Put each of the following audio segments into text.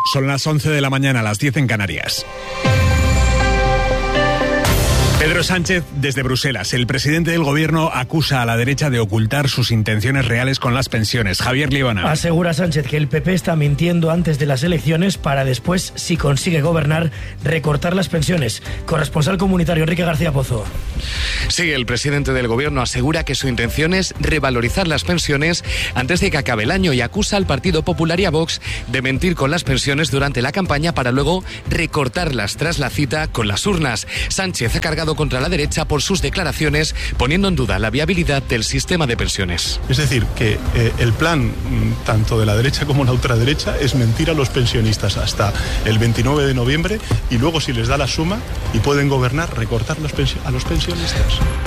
Son las 11 de la mañana, las 10 en Canarias. Pedro Sánchez desde Bruselas. El presidente del gobierno acusa a la derecha de ocultar sus intenciones reales con las pensiones. Javier Líbana. Asegura Sánchez que el PP está mintiendo antes de las elecciones para después, si consigue gobernar, recortar las pensiones. Corresponsal comunitario Enrique García Pozo. Sí, el presidente del gobierno asegura que su intención es revalorizar las pensiones antes de que acabe el año y acusa al Partido Popular y a Vox de mentir con las pensiones durante la campaña para luego recortarlas tras la cita con las urnas. Sánchez ha cargado contra la derecha por sus declaraciones, poniendo en duda la viabilidad del sistema de pensiones. Es decir, que el plan tanto de la derecha como la ultraderecha es mentir a los pensionistas hasta el 29 de noviembre y luego, si les da la suma y pueden gobernar, recortar a los pensionistas.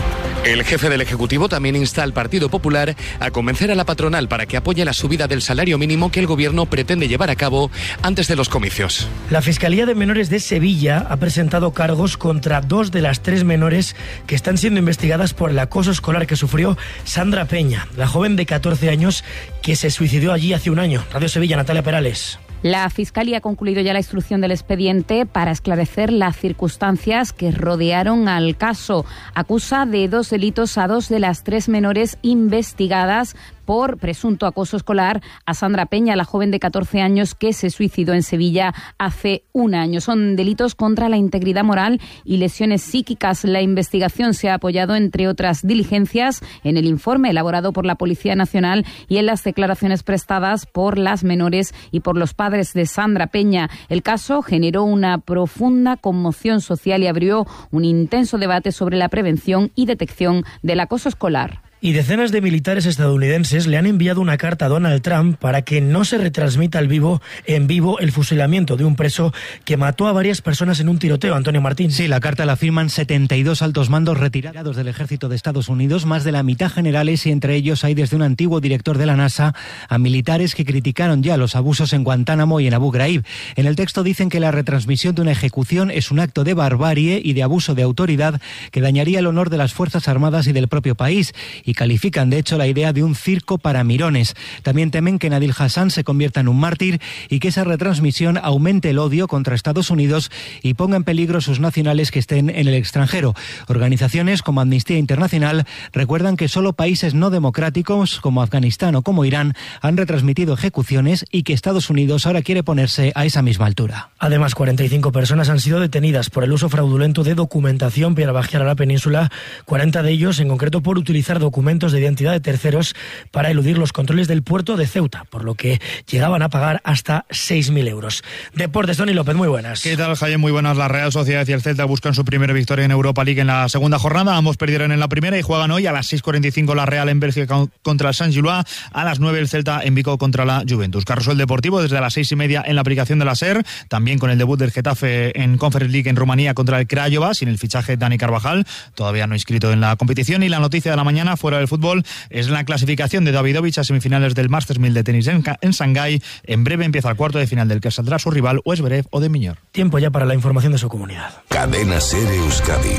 El jefe del Ejecutivo también insta al Partido Popular a convencer a la patronal para que apoye la subida del salario mínimo que el gobierno pretende llevar a cabo antes de los comicios. La Fiscalía de Menores de Sevilla ha presentado cargos contra 2 de las 3 menores que están siendo investigadas por el acoso escolar que sufrió Sandra Peña, la joven de 14 años que se suicidó allí hace un año. Radio Sevilla, Natalia Perales. La Fiscalía ha concluido ya la instrucción del expediente para esclarecer las circunstancias que rodearon al caso. Acusa de 2 delitos a 2 de las 3 menores investigadas por presunto acoso escolar a Sandra Peña, la joven de 14 años que se suicidó en Sevilla hace un año. Son delitos contra la integridad moral y lesiones psíquicas. La investigación se ha apoyado, entre otras diligencias, en el informe elaborado por la Policía Nacional y en las declaraciones prestadas por las menores y por los padres de Sandra Peña. El caso generó una profunda conmoción social y abrió un intenso debate sobre la prevención y detección del acoso escolar. Y decenas de militares estadounidenses le han enviado una carta a Donald Trump para que no se retransmita en vivo el fusilamiento de un preso que mató a varias personas en un tiroteo. Antonio Martín. Sí, la carta la firman 72 altos mandos retirados del ejército de Estados Unidos, más de la mitad generales, y entre ellos hay desde un antiguo director de la NASA a militares que criticaron ya los abusos en Guantánamo y en Abu Ghraib. En el texto dicen que la retransmisión de una ejecución es un acto de barbarie y de abuso de autoridad que dañaría el honor de las Fuerzas Armadas y del propio país, y califican de hecho la idea de un circo para mirones. También temen que Nabil Hassan se convierta en un mártir y que esa retransmisión aumente el odio contra Estados Unidos y ponga en peligro sus nacionales que estén en el extranjero. Organizaciones como Amnistía Internacional recuerdan que solo países no democráticos como Afganistán o como Irán han retransmitido ejecuciones y que Estados Unidos ahora quiere ponerse a esa misma altura. Además, 45 personas han sido detenidas por el uso fraudulento de documentación para viajar a la península, 40 de ellos en concreto por utilizar documentos de identidad de terceros para eludir los controles del puerto de Ceuta, por lo que llegaban a pagar hasta 6.000 euros. Deportes, Toni López, muy buenas. ¿Qué tal, Jaime? Muy buenas. La Real Sociedad y el Celta buscan su primera victoria en Europa League en la segunda jornada. Ambos perdieron en la primera y juegan hoy a las 6:45 la Real en Bélgica contra el Saint-Gilloise, a las 9 el Celta en Vigo contra la Juventus. Carrusel Deportivo desde las 6:30 en la aplicación de la SER, también con el debut del Getafe en Conference League en Rumanía contra el Craiova, sin el fichaje Dani Carvajal, todavía no inscrito en la competición. Y la noticia de la mañana, fuera del fútbol, es la clasificación de Davidovich a semifinales del Masters 1000 de tenis en Shanghái. En breve empieza el cuarto de final del que saldrá su rival Zverev o de Miñor. Tiempo ya para la información de su comunidad. Cadena SER Euskadi.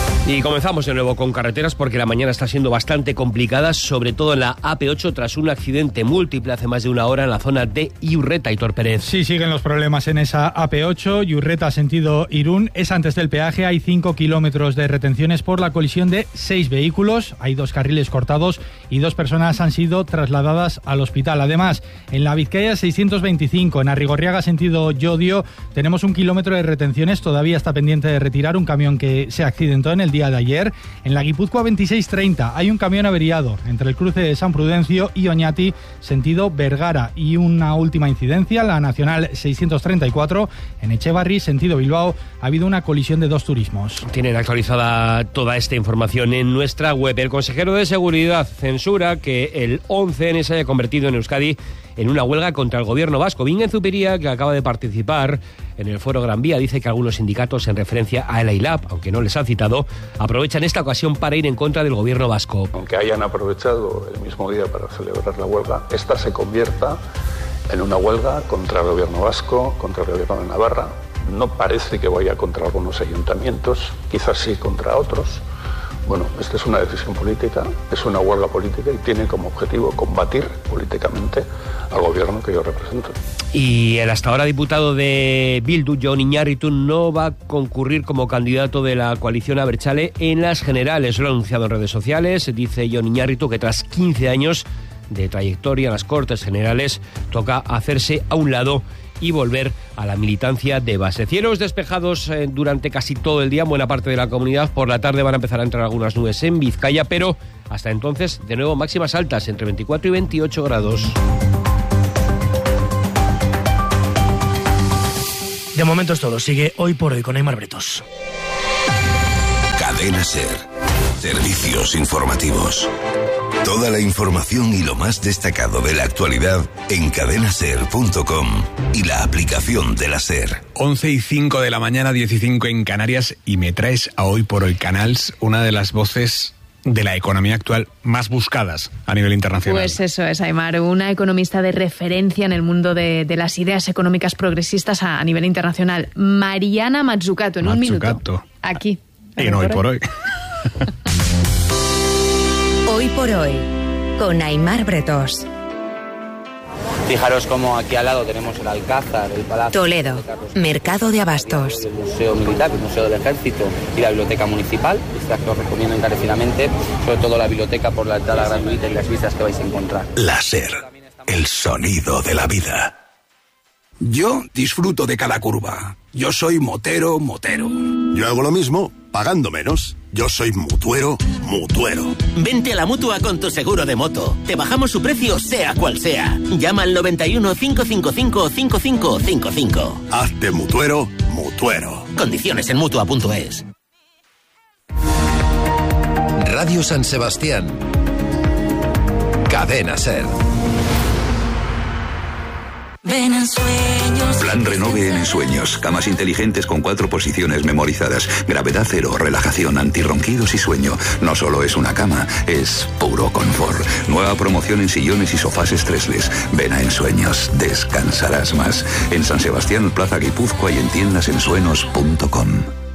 Y comenzamos de nuevo con carreteras porque la mañana está siendo bastante complicada, sobre todo en la AP8 tras un accidente múltiple hace más de una hora en la zona de Iurreta. Hitor Pérez. Sí, siguen los problemas en esa AP8, Iurreta sentido Irún, es antes del peaje, hay 5 kilómetros de retenciones por la colisión de 6 vehículos, hay 2 carriles cortados y 2 personas han sido trasladadas al hospital. Además, en la Vizcaya 625, en Arrigorriaga sentido Llodio, tenemos 1 kilómetro de retenciones, todavía está pendiente de retirar un camión que se accidentó en el día de ayer. En la Guipúzcoa 2630 hay un camión averiado entre el cruce de San Prudencio y Oñati sentido Vergara, y una última incidencia, la Nacional 634 en Echevarri sentido Bilbao, ha habido una colisión de 2 turismos. Tienen actualizada toda esta información en nuestra web. El consejero de Seguridad censura que el 11N se haya convertido en Euskadi en una huelga contra el gobierno vasco. Bingen Zupiria, que acaba de participar en el foro Gran Vía, dice que algunos sindicatos, en referencia a el AILAB, aunque no les han citado, aprovechan esta ocasión para ir en contra del gobierno vasco. Aunque hayan aprovechado el mismo día para celebrar la huelga, esta se convierta en una huelga contra el gobierno vasco, contra el gobierno de Navarra. No parece que vaya contra algunos ayuntamientos, quizás sí contra otros, Bueno, esta es una decisión política, es una huelga política y tiene como objetivo combatir políticamente al gobierno que yo represento. Y el hasta ahora diputado de Bildu, Jon Iñárritu, no va a concurrir como candidato de la coalición Abertzale en las generales. Lo ha anunciado en redes sociales. Dice Jon Iñárritu que tras 15 años de trayectoria en las Cortes Generales toca hacerse a un lado y volver a la militancia de base. Cielos despejados durante casi todo el día en buena parte de la comunidad. Por la tarde van a empezar a entrar algunas nubes en Vizcaya, pero hasta entonces, de nuevo, máximas altas entre 24 y 28 grados. De momento es todo. Sigue Hoy por Hoy con Aimar Bretos. Cadena SER. Servicios informativos. Toda la información y lo más destacado de la actualidad en cadenaser.com y la aplicación de la SER. 11:05 de la mañana, 15 en Canarias, y me traes a Hoy por Hoy Canals, una de las voces de la economía actual más buscadas a nivel internacional. Pues eso es, Aimar, una economista de referencia en el mundo de las ideas económicas progresistas a nivel internacional. Mariana Mazzucato, en un minuto. Aquí. En Hoy por Hoy. Hoy por Hoy, con Aimar Bretos. Fijaros como aquí al lado tenemos el Alcázar, el Palacio... Toledo, Mercado de Abastos. El Museo Militar, el Museo del Ejército y la Biblioteca Municipal. Esta que os recomiendo encarecidamente, sobre todo la biblioteca por la entrada gratuita y las vistas que vais a encontrar. La SER, el sonido de la vida. Yo disfruto de cada curva. Yo soy motero. Yo hago lo mismo, pagando menos. Yo soy mutuero. Vente a la Mutua con tu seguro de moto. Te bajamos su precio sea cual sea. Llama al 91 555 5555. Hazte mutuero. Condiciones en Mutua.es. Radio San Sebastián. Cadena SER. Ven en sueños. Plan Renove en sueños. Camas inteligentes con 4 posiciones memorizadas. Gravedad cero, relajación, antirronquidos y sueño. No solo es una cama, es puro confort. Nueva promoción en sillones y sofás estresles. Ven a Ensueños, descansarás más. En San Sebastián, Plaza Guipúzcoa y en tiendasensuenos.com.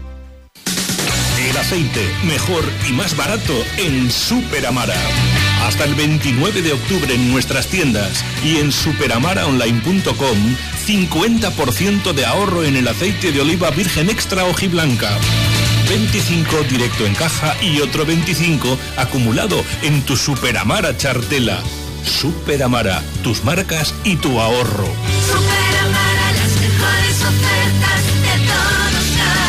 El aceite mejor y más barato en Super Amara. Hasta el 29 de octubre en nuestras tiendas y en superamaraonline.com, 50% de ahorro en el aceite de oliva virgen extra hojiblanca. 25 directo en caja y otro 25 acumulado en tu Super Amara chartela. Super Amara, tus marcas y tu ahorro. Super Amara, las mejores ofertas de todos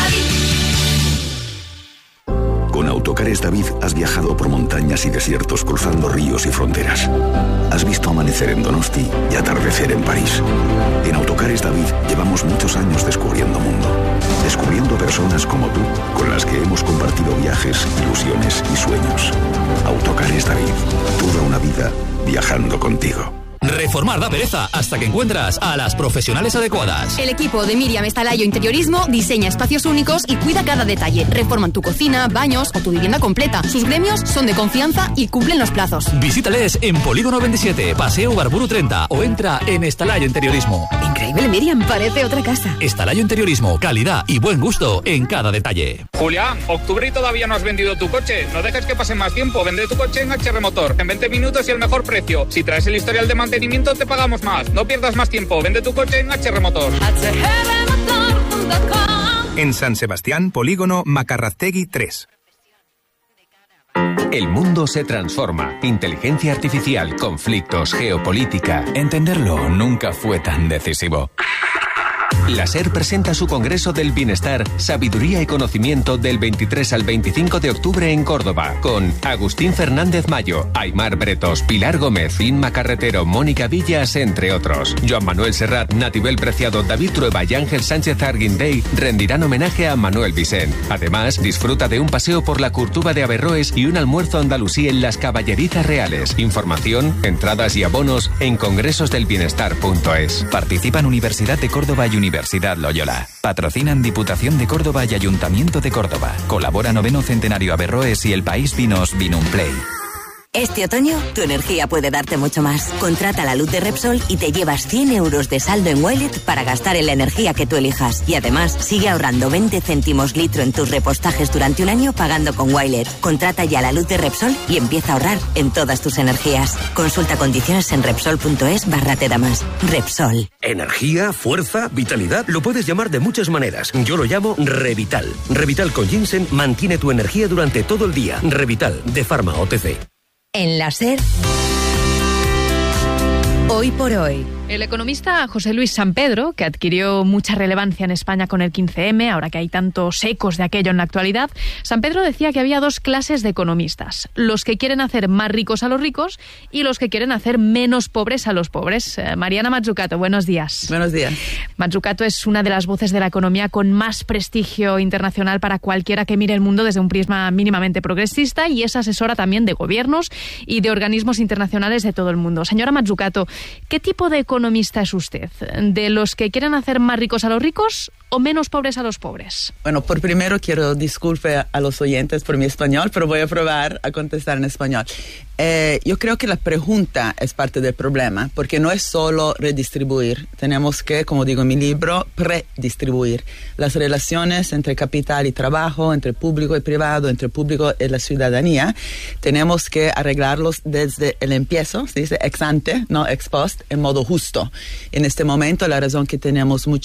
Con Autocares David has viajado por montañas y desiertos cruzando ríos y fronteras. Has visto amanecer en Donosti y atardecer en París. En Autocares David llevamos muchos años descubriendo mundo. Descubriendo personas como tú, con las que hemos compartido viajes, ilusiones y sueños. Autocares David, toda una vida viajando contigo. Reformar da pereza hasta que encuentras a las profesionales adecuadas. El equipo de Miriam Estalayo Interiorismo diseña espacios únicos y cuida cada detalle. Reforman tu cocina, baños o tu vivienda completa. Sus gremios son de confianza y cumplen los plazos. Visítales en Polígono 27, Paseo Barburu 30 o entra en Estalayo Interiorismo. Increíble, Miriam, parece otra casa. Estalayo Interiorismo, calidad y buen gusto en cada detalle. Julián, octubre y todavía no has vendido tu coche. No dejes que pase más tiempo. Vende tu coche en HR Motor. En 20 minutos y el mejor precio. Si traes el historial de mantenimiento te pagamos más. No pierdas más tiempo. Vende tu coche en HR Motor. En San Sebastián, Polígono Macarraztegui 3. El mundo se transforma. Inteligencia artificial, conflictos, geopolítica. Entenderlo nunca fue tan decisivo. La SER presenta su Congreso del Bienestar, Sabiduría y Conocimiento del 23 al 25 de octubre en Córdoba, con Agustín Fernández Mayo, Aimar Bretos, Pilar Gómez, Inma Carretero, Mónica Villas, entre otros. Joan Manuel Serrat, Natibel Preciado, David Trueba y Ángel Sánchez Arguindey rendirán homenaje a Manuel Vicent. Además, disfruta de un paseo por la Curtuba de Averroes y un almuerzo andalusí en las Caballerizas Reales. Información, entradas y abonos en congresosdelbienestar.es. Participan Universidad de Córdoba y Universidad Loyola. Patrocinan Diputación de Córdoba y Ayuntamiento de Córdoba. Colabora 9º Centenario Averroes y El País Vinos Vinum Play. Este otoño, tu energía puede darte mucho más. Contrata la luz de Repsol y te llevas 100 euros de saldo en Wilet para gastar en la energía que tú elijas. Y además, sigue ahorrando 20 céntimos litro en tus repostajes durante un año pagando con Wilet. Contrata ya la luz de Repsol y empieza a ahorrar en todas tus energías. Consulta condiciones en Repsol.es/te-da-más. Repsol. Energía, fuerza, vitalidad, lo puedes llamar de muchas maneras. Yo lo llamo Revital. Revital con ginseng mantiene tu energía durante todo el día. Revital, de Pharma OTC. En la SER, hoy por hoy. El economista José Luis Sampedro, que adquirió mucha relevancia en España con el 15M, ahora que hay tantos ecos de aquello en la actualidad, Sampedro decía que había dos clases de economistas: los que quieren hacer más ricos a los ricos y los que quieren hacer menos pobres a los pobres. Mariana Mazzucato, buenos días. Buenos días. Mazzucato es una de las voces de la economía con más prestigio internacional para cualquiera que mire el mundo desde un prisma mínimamente progresista, y es asesora también de gobiernos y de organismos internacionales de todo el mundo. Señora Mazzucato, ¿qué tipo de economista es usted? ¿De los que quieren hacer más ricos a los ricos o menos pobres a los pobres? Bueno, por primero quiero disculpar a los oyentes por mi español, pero voy a probar a contestar en español. Yo creo que la pregunta es parte del problema, porque no es solo redistribuir. Tenemos que, como digo en mi libro, predistribuir. Las relaciones entre capital y trabajo, entre público y privado, entre público y la ciudadanía, tenemos que arreglarlos desde el empiezo, se dice ex ante, no ex post, en modo justo. En este momento, la razón que tenemos mucha